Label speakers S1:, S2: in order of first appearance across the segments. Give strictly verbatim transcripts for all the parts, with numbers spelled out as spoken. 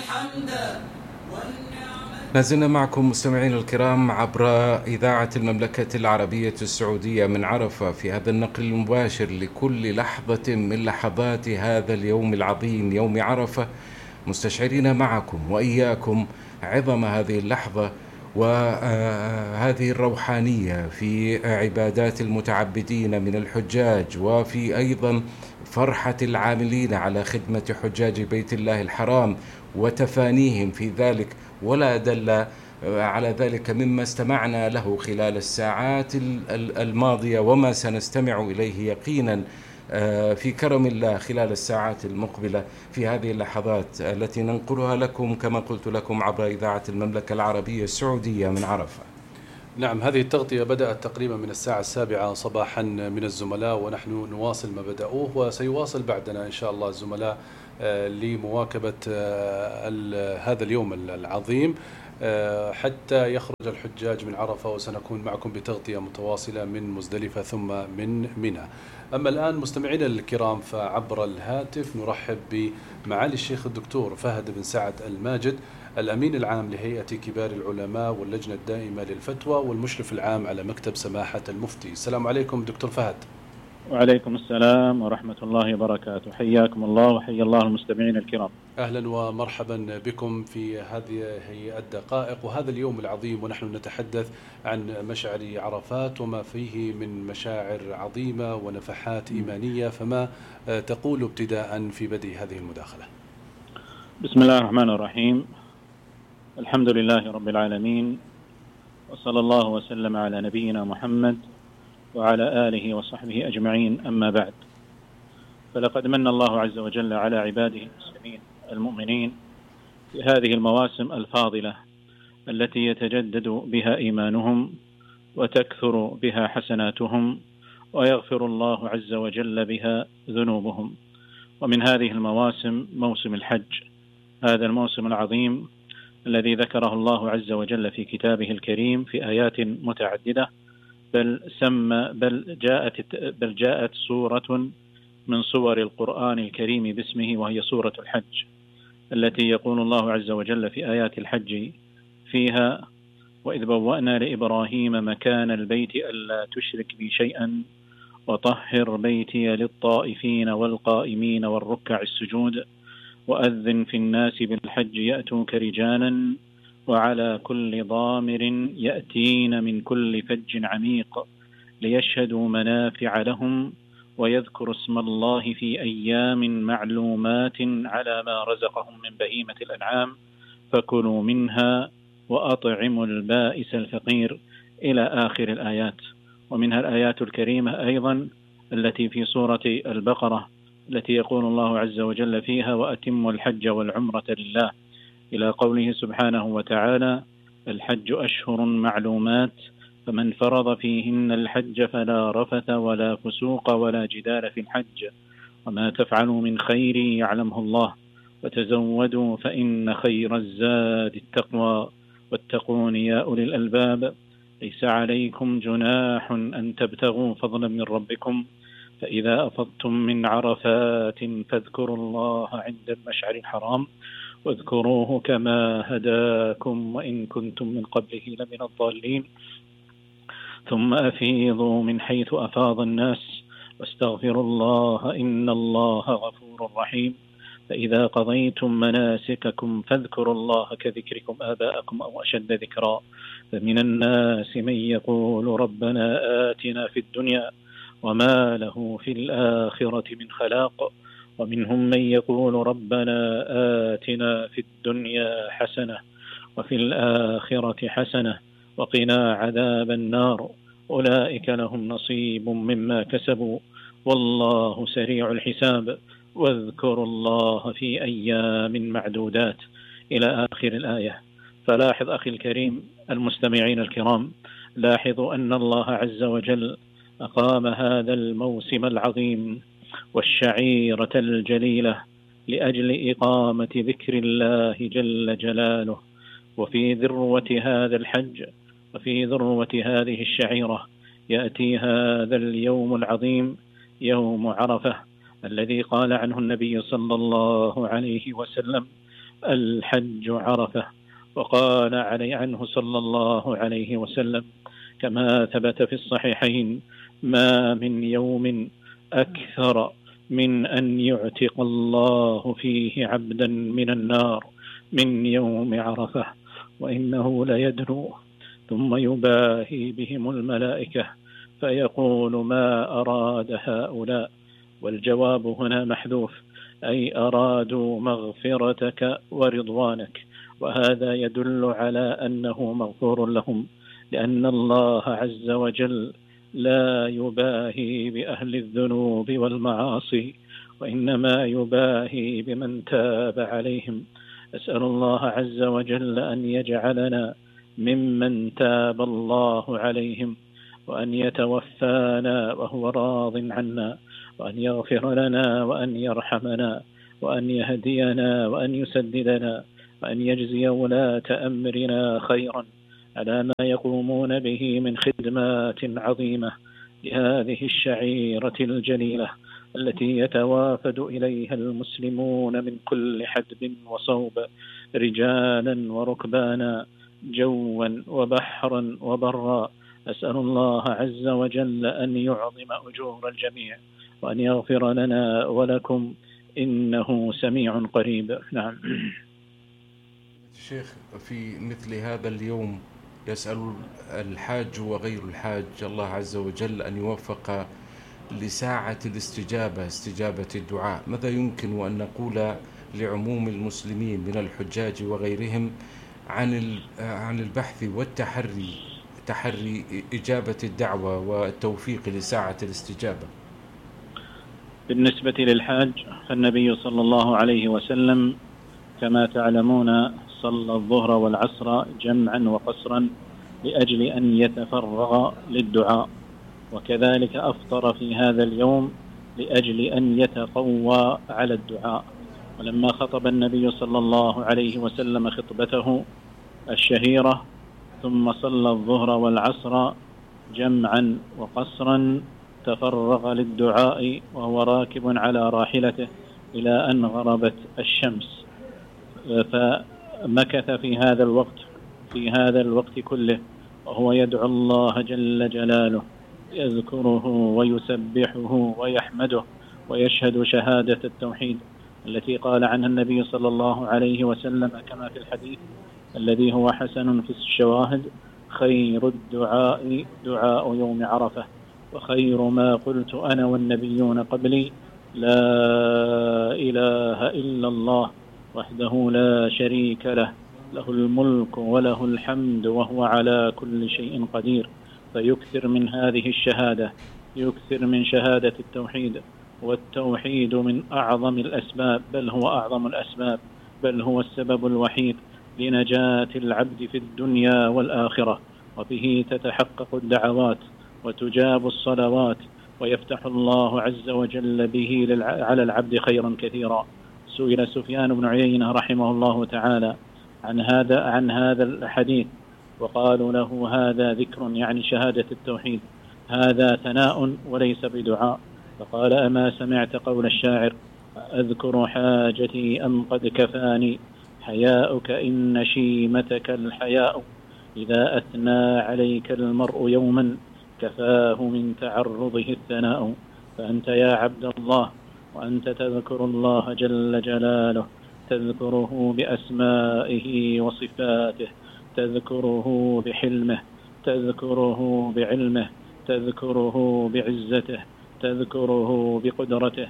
S1: لازلنا معكم مستمعين الكرام عبر إذاعة المملكة العربية السعودية من عرفة في هذا النقل المباشر لكل لحظة من لحظات هذا اليوم العظيم يوم عرفة، مستشعرين معكم وإياكم عظم هذه اللحظة وهذه الروحانية في عبادات المتعبدين من الحجاج، وفي أيضا فرحة العاملين على خدمة حجاج بيت الله الحرام وتفانيهم في ذلك. ولا دل على ذلك مما استمعنا له خلال الساعات الماضية وما سنستمع إليه يقينا في كرم الله خلال الساعات المقبلة في هذه اللحظات التي ننقلها لكم كما قلت لكم عبر إذاعة المملكة العربية السعودية من عرفة.
S2: نعم، هذه التغطية بدأت تقريبا من الساعة السابعة صباحا من الزملاء، ونحن نواصل ما بدأوه وسيواصل بعدنا إن شاء الله الزملاء لمواكبة هذا اليوم العظيم حتى يخرج الحجاج من عرفة، وسنكون معكم بتغطية متواصلة من مزدلفة ثم من منى. أما الآن مستمعينا الكرام فعبر الهاتف نرحب بمعالي الشيخ الدكتور فهد بن سعد الماجد، الأمين العام لهيئة كبار العلماء واللجنة الدائمة للفتوى والمشرف العام على مكتب سماحة المفتي. السلام عليكم دكتور فهد.
S3: وعليكم السلام ورحمة الله وبركاته، حياكم الله وحيا الله المستمعين الكرام.
S2: أهلا ومرحبا بكم في هذه الدقائق وهذا اليوم العظيم، ونحن نتحدث عن مشعر عرفات وما فيه من مشاعر عظيمة ونفحات إيمانية، فما تقول ابتداء في بدء هذه المداخلة؟
S3: بسم الله الرحمن الرحيم، الحمد لله رب العالمين، وصلى الله وسلم على نبينا محمد وعلى آله وصحبه أجمعين، أما بعد. فلقد من الله عز وجل على عباده المسلمين المؤمنين في هذه المواسم الفاضلة التي يتجدد بها إيمانهم وتكثر بها حسناتهم ويغفر الله عز وجل بها ذنوبهم. ومن هذه المواسم موسم الحج، هذا الموسم العظيم الذي ذكره الله عز وجل في كتابه الكريم في آيات متعددة، بل سمى بل جاءت بل جاءت سورة من صور القرآن الكريم باسمه، وهي سورة الحج، التي يقول الله عز وجل في آيات الحج فيها: وإذ بوأنا لإبراهيم مكان البيت ألا تشرك بي شيئا وطهر بيتي للطائفين والقائمين والركع السجود وأذن في الناس بالحج يأتوك رجالا وعلى كل ضامر يأتين من كل فج عميق ليشهدوا منافع لهم ويذكروا اسم الله في أيام معلومات على ما رزقهم من بهيمة الأنعام فكلوا منها وأطعموا البائس الفقير، إلى آخر الآيات. ومنها الآيات الكريمة أيضا التي في سورة البقرة التي يقول الله عز وجل فيها: وأتموا الحج والعمرة لله، إلى قوله سبحانه وتعالى: الحج أشهر معلومات فمن فرض فيهن الحج فلا رفث ولا فسوق ولا جدال في الحج وما تفعلوا من خير يعلمه الله وتزودوا فإن خير الزاد التقوى واتقون يا أولي الألباب ليس عليكم جناح أن تبتغوا فضلا من ربكم فإذا أفضتم من عرفات فاذكروا الله عند المشعر الحرام واذكروه كما هداكم وإن كنتم من قبله لمن الضالين ثم أفيضوا من حيث أفاض الناس واستغفروا الله إن الله غفور رحيم فإذا قضيتم مناسككم فاذكروا الله كذكركم آباءكم أو أشد ذكرا فمن الناس من يقول ربنا آتنا في الدنيا وما له في الآخرة من خلاق ومنهم من يقول ربنا آتنا في الدنيا حسنة وفي الآخرة حسنة وقنا عذاب النار أولئك لهم نصيب مما كسبوا والله سريع الحساب واذكروا الله في أيام معدودات، إلى آخر الآية. فلاحظ أخي الكريم المستمعين الكرام، لاحظوا أن الله عز وجل أقام هذا الموسم العظيم والشعيرة الجليلة لأجل إقامة ذكر الله جل جلاله. وفي ذروة هذا الحج وفي ذروة هذه الشعيرة يأتي هذا اليوم العظيم يوم عرفة الذي قال عنه النبي صلى الله عليه وسلم: الحج عرفة. وقال علي عنه صلى الله عليه وسلم كما ثبت في الصحيحين: ما من يوم أكثر من أن يعتق الله فيه عبدا من النار من يوم عرفة، وإنه ليدنو ثم يباهي بهم الملائكة فيقول: ما أراد هؤلاء؟ والجواب هنا محذوف، أي أرادوا مغفرتك ورضوانك، وهذا يدل على أنه مغفور لهم، لأن الله عز وجل لا يباهي بأهل الذنوب والمعاصي، وإنما يباهي بمن تاب عليهم. أسأل الله عز وجل أن يجعلنا ممن تاب الله عليهم، وأن يتوفانا وهو راض عنا، وأن يغفر لنا، وأن يرحمنا، وأن يهدينا، وأن يسددنا، وأن يجزي ولاة أمرنا خيرا على ما يقومون به من خدمات عظيمة لهذه الشعيرة الجليلة التي يتوافد إليها المسلمون من كل حدب وصوب، رجالا وركبانا، جوا وبحرا وبرا. أسأل الله عز وجل أن يعظم أجور الجميع، وأن يغفر لنا ولكم، إنه سميع قريب. نعم.
S1: شيخ، في مثل هذا اليوم يسأل الحاج وغير الحاج الله عز وجل أن يوفق لساعة الاستجابة، استجابة الدعاء. ماذا يمكن أن نقول لعموم المسلمين من الحجاج وغيرهم عن عن البحث والتحري تحري إجابة الدعوة والتوفيق لساعة الاستجابة؟
S3: بالنسبة للحاج فالنبي صلى الله عليه وسلم كما تعلمون صلى الظهر والعصر جمعا وقصرا لأجل أن يتفرغ للدعاء، وكذلك أفطر في هذا اليوم لأجل أن يتقوى على الدعاء. ولما خطب النبي صلى الله عليه وسلم خطبته الشهيرة ثم صلى الظهر والعصر جمعا وقصرا تفرغ للدعاء وهو راكب على راحلته إلى أن غربت الشمس، فمكث في هذا الوقت في هذا الوقت كله وهو يدعو الله جل جلاله، يذكره ويسبحه ويحمده ويشهد شهادة التوحيد التي قال عنها النبي صلى الله عليه وسلم كما في الحديث الذي هو حسن في الشواهد: خير الدعاء دعاء يوم عرفة، وخير ما قلت أنا والنبيون قبلي لا إله إلا الله وحده لا شريك له، له الملك وله الحمد وهو على كل شيء قدير. فيكثر من هذه الشهادة، يكثر من شهادة التوحيد، والتوحيد من أعظم الأسباب، بل هو أعظم الأسباب، بل هو السبب الوحيد لنجاة العبد في الدنيا والآخرة، وبه تتحقق الدعوات وتجاب الصلوات، ويفتح الله عز وجل به على العبد خيرا كثيرا. سئل سفيان بن عيينة رحمه الله تعالى عن هذا عن هذا الحديث، وقالوا له: هذا ذكر، يعني شهادة التوحيد، هذا ثناء وليس بدعاء. فقال: أما سمعت قول الشاعر: أذكر حاجتي أم قد كفاني حياؤك إن شيمتك الحياء، إذا أثنى عليك المرء يوما كفاه من تعرضه الثناء. فأنت يا عبد الله وأنت تذكر الله جل جلاله، تذكره بأسمائه وصفاته، تذكره بحلمه، تذكره بعلمه، تذكره بعزته، تذكره بقدرته،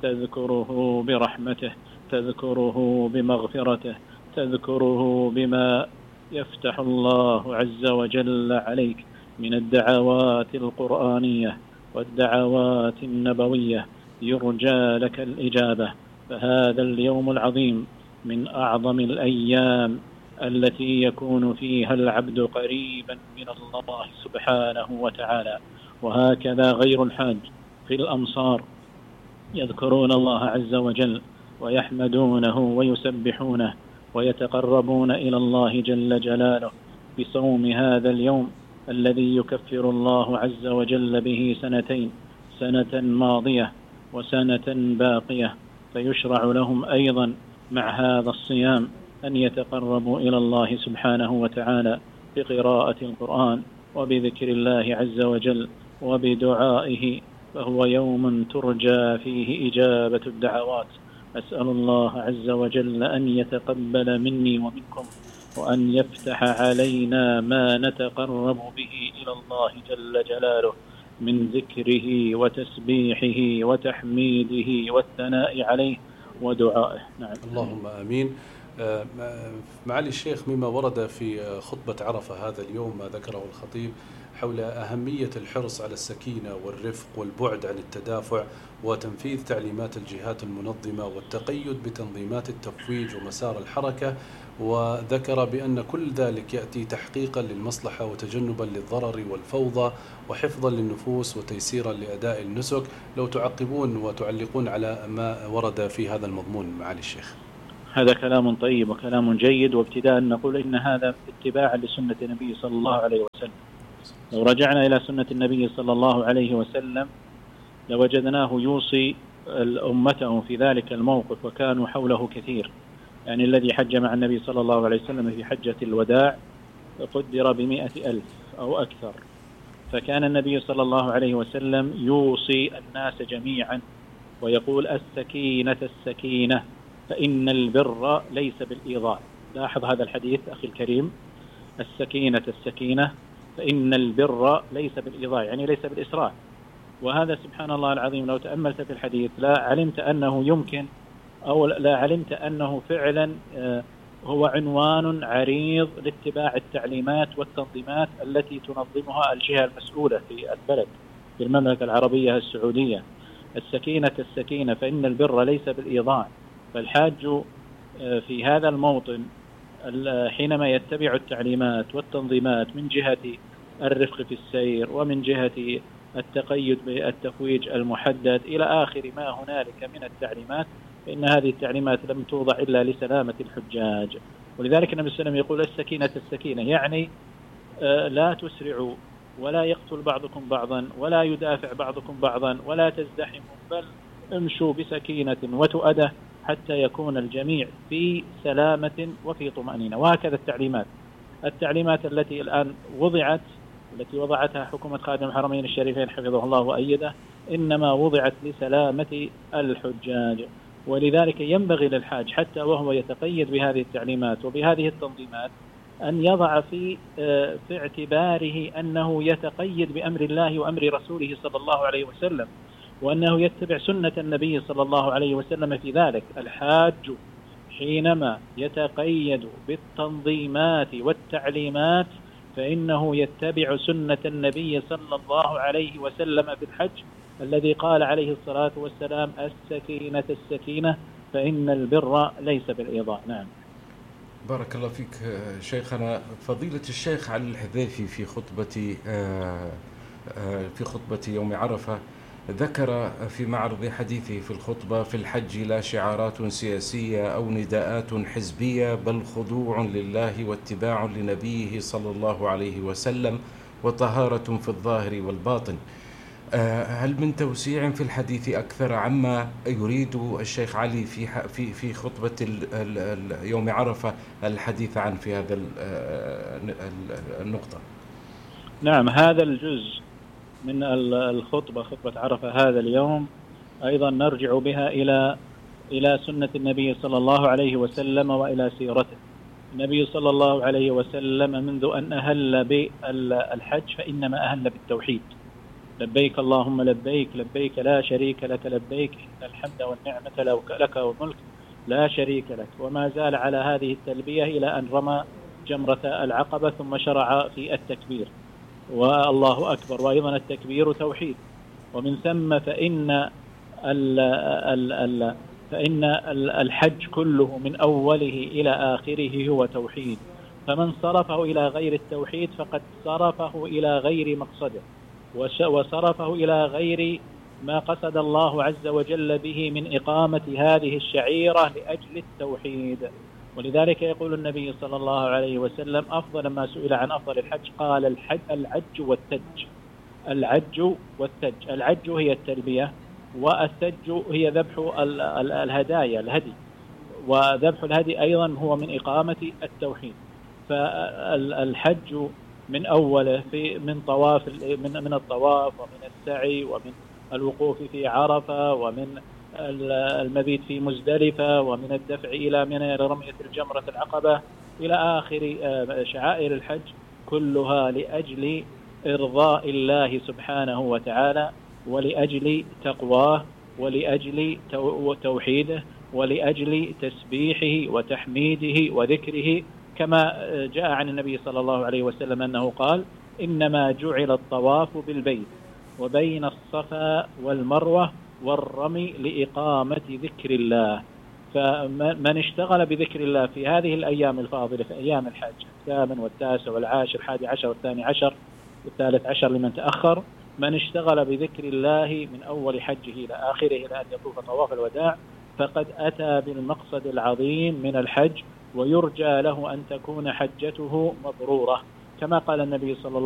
S3: تذكره برحمته، تذكره بمغفرته، تذكره بما يفتح الله عز وجل عليك من الدعوات القرآنية والدعوات النبوية، يرجى لك الإجابة. فهذا اليوم العظيم من أعظم الأيام التي يكون فيها العبد قريبا من الله سبحانه وتعالى. وهكذا غير الحاج في الأمصار يذكرون الله عز وجل ويحمدونه ويسبحونه ويتقربون إلى الله جل جلاله بصوم هذا اليوم الذي يكفر الله عز وجل به سنتين، سنة ماضية وسنة باقية. فيشرع لهم أيضا مع هذا الصيام أن يتقربوا إلى الله سبحانه وتعالى بقراءة القرآن وبذكر الله عز وجل وبدعائه، فهو يوم ترجى فيه إجابة الدعوات. أسأل الله عز وجل أن يتقبل مني ومنكم، وأن يفتح علينا ما نتقرب به إلى الله جل جلاله من ذكره وتسبيحه وتحميده والثناء عليه ودعائه. نعم.
S2: اللهم آمين. معالي الشيخ، مما ورد في خطبة عرفة هذا اليوم ما ذكره الخطيب حول أهمية الحرص على السكينة والرفق والبعد عن التدافع وتنفيذ تعليمات الجهات المنظمة والتقيد بتنظيمات التفويج ومسار الحركة، وذكر بأن كل ذلك يأتي تحقيقا للمصلحة وتجنبا للضرر والفوضى وحفظا للنفوس وتيسيرا لأداء النسك. لو تعقبون وتعلقون على ما ورد في هذا المضمون معالي الشيخ.
S3: هذا كلام طيب وكلام جيد، وابتداء نقول إن هذا اتباعا لسنة النبي صلى الله عليه وسلم. لو رجعنا إلى سنة النبي صلى الله عليه وسلم لوجدناه يوصي أمته في ذلك الموقف، وكانوا حوله كثير. يعني الذي حج مع النبي صلى الله عليه وسلم في حجة الوداع قدر بمئة ألف أو أكثر، فكان النبي صلى الله عليه وسلم يوصي الناس جميعا ويقول: السكينة السكينة فإن البر ليس بالإيضاع. لاحظ هذا الحديث أخي الكريم: السكينة السكينة فإن البر ليس بالإيضاع، يعني ليس بالإسراع. وهذا سبحان الله العظيم لو تأملت في الحديث لا علمت أنه يمكن أو لا علمت أنه فعلا هو عنوان عريض لاتباع التعليمات والتنظيمات التي تنظمها الجهة المسؤولة في البلد في المملكة العربية السعودية. السكينة السكينة فإن البر ليس بالإيضاع. فالحاج في هذا الموطن حينما يتبع التعليمات والتنظيمات من جهة الرفق في السير ومن جهة التقيد بالتفويج المحدد إلى آخر ما هنالك من التعليمات، فإن هذه التعليمات لم توضع إلا لسلامة الحجاج. ولذلك النبي صلى الله عليه وسلم يقول: السكينة السكينة، يعني لا تسرعوا ولا يقتل بعضكم بعضا ولا يدافع بعضكم بعضا ولا تزدحموا، بل امشوا بسكينة وتؤدة حتى يكون الجميع في سلامة وفي طمأنينة. وهكذا التعليمات التعليمات التي الآن وضعت التي وضعتها حكومة خادم الحرمين الشريفين حفظه الله وأيده إنما وضعت لسلامة الحجاج. ولذلك ينبغي للحاج حتى وهو يتقيد بهذه التعليمات وبهذه التنظيمات أن يضع في في اعتباره أنه يتقيد بأمر الله وأمر رسوله صلى الله عليه وسلم، وأنه يتبع سنة النبي صلى الله عليه وسلم في ذلك. الحاج حينما يتقيد بالتنظيمات والتعليمات فإنه يتبع سنة النبي صلى الله عليه وسلم في الحج الذي قال عليه الصلاة والسلام: السكينة السكينة فإن البر ليس بالإيضاع. نعم.
S1: بارك الله فيك شيخنا. فضيلة الشيخ علي الحذيفي في خطبة في خطبة يوم عرفة ذكر في معرض حديثه في الخطبة: في الحج لا شعارات سياسية أو نداءات حزبية، بل خضوع لله واتباع لنبيه صلى الله عليه وسلم وطهارة في الظاهر والباطن. هل من توسيع في الحديث أكثر عما يريد الشيخ علي في في في خطبة يوم عرفة الحديث عن في هذا النقطة؟
S3: نعم، هذا الجزء من الخطبة خطبة عرفة هذا اليوم أيضا نرجع بها إلى إلى سنة النبي صلى الله عليه وسلم وإلى سيرته. النبي صلى الله عليه وسلم منذ أن أهل بالحج فإنما أهل بالتوحيد: لبيك اللهم لبيك، لبيك لا شريك لك لبيك، إن الحمد والنعمة لك والملك لا شريك لك. وما زال على هذه التلبية إلى أن رمى جمرة العقبة ثم شرع في التكبير والله أكبر، وأيضا التكبير توحيد. ومن ثم فإن ال ال ال فإن الحج كله من أوله إلى آخره هو توحيد، فمن صرفه إلى غير التوحيد فقد صرفه إلى غير مقصده وصرفه إلى غير ما قصد الله عز وجل به من إقامة هذه الشعيرة لأجل التوحيد. ولذلك يقول النبي صلى الله عليه وسلم: أفضل ما سئل عن أفضل الحج قال: الحج العج والتج. العج والتج، العج هي التلبية، والتج هي ذبح الهدايا الهدي. وذبح الهدي أيضا هو من إقامة التوحيد. فالحج من أوله في من طواف من من الطواف ومن السعي ومن الوقوف في عرفة ومن المبيت في مزدلفة ومن الدفع إلى منى لرمية الجمرة العقبة إلى آخر شعائر الحج، كلها لأجل إرضاء الله سبحانه وتعالى، ولأجل تقواه، ولأجل توحيده، ولأجل تسبيحه وتحميده وذكره، كما جاء عن النبي صلى الله عليه وسلم أنه قال: إنما جعل الطواف بالبيت وبين الصفا والمروة والرمي لإقامة ذكر الله. فمن اشتغل بذكر الله في هذه الأيام الفاضلة، في أيام الحج الثامن والتاسع والعاشر الحادي عشر والثاني عشر والثالث عشر لمن تأخر، من اشتغل بذكر الله من أول حجه إلى آخره إلى أن يطوف طواف الوداع فقد أتى بالمقصد العظيم من الحج، ويرجى له أن تكون حجته مبرورة، كما قال النبي صلى الله